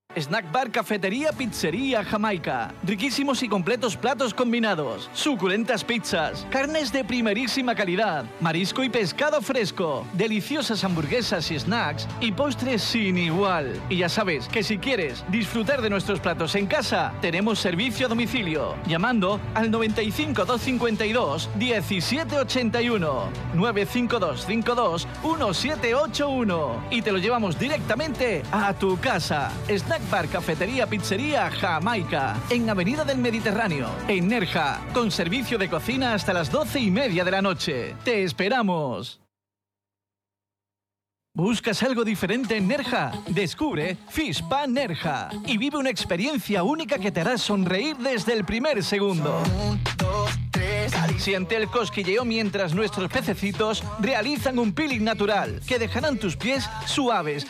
Snack Bar, Cafetería, Pizzería, Jamaica. Riquísimos y completos platos combinados. Suculentas pizzas. Carnes de primerísima calidad. Marisco y pescado fresco. Deliciosas hamburguesas y snacks. Y postres sin igual. Y ya sabes que si quieres disfrutar de nuestros platos en casa, tenemos servicio a domicilio. Llamando al 95 252 1781. 952 52 1781. Y te lo llevamos directamente a tu casa. Snack Bar, Cafetería, Pizzería, Jamaica, en Avenida del Mediterráneo, en Nerja, con servicio de cocina hasta las 12:30 de la noche. ¡Te esperamos! ¿Buscas algo diferente en Nerja? Descubre Fishpa Nerja y vive una experiencia única que te hará sonreír desde el primer segundo. Siente el cosquilleo mientras nuestros pececitos realizan un peeling natural que dejarán tus pies suaves